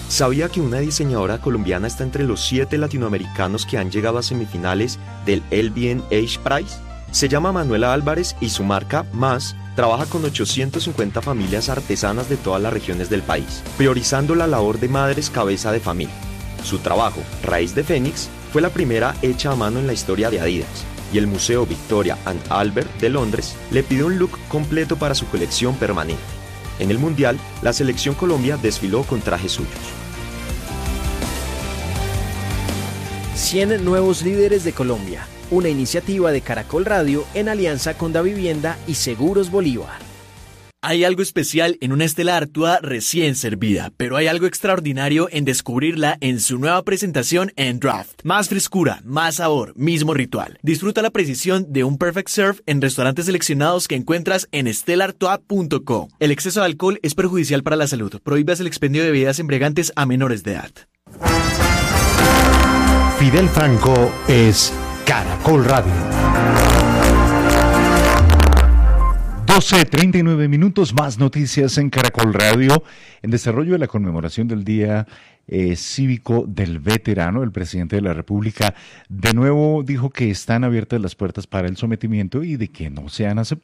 ¿Sabía que una diseñadora colombiana está entre los 7 latinoamericanos que han llegado a semifinales del LVMH Prize? Se llama Manuela Álvarez y su marca, Más, trabaja con 850 familias artesanas de todas las regiones del país, priorizando la labor de madres cabeza de familia. Su trabajo, Raíz de Fénix, fue la primera hecha a mano en la historia de Adidas, y el Museo Victoria and Albert de Londres le pidió un look completo para su colección permanente. En el Mundial, la selección Colombia desfiló con trajes suyos. 100 nuevos líderes de Colombia, una iniciativa de Caracol Radio en alianza con Davivienda y Seguros Bolívar. Hay algo especial en una Stella Artois recién servida, pero hay algo extraordinario en descubrirla en su nueva presentación en Draft. Más frescura, más sabor, mismo ritual. Disfruta la precisión de un Perfect Serve en restaurantes seleccionados que encuentras en stellaartois.com. El exceso de alcohol es perjudicial para la salud. Prohíbas el expendio de bebidas embriagantes a menores de edad. Fidel Franco es Caracol Radio. 12:39 más noticias en Caracol Radio. En desarrollo de la conmemoración del Día Cívico del Veterano, el presidente de la República de nuevo dijo que están abiertas las puertas para el sometimiento y de que no se han aceptado